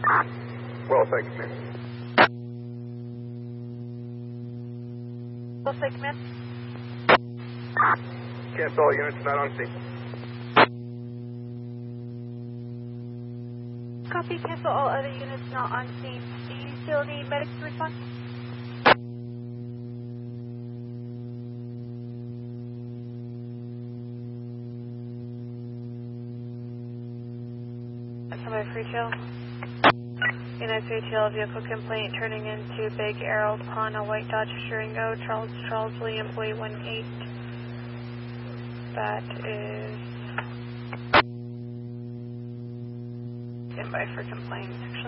Well, thank you, ma'am. Well, thank you, ma'am. Cancel all units not on scene. Copy, cancel all other units not on scene. Do you still need medics to respond? Somebody free chill. United 3TL vehicle complaint turning into Big Arrow upon a white Dodge Durango, Charles Lee, employee 18. That is standby for complaint.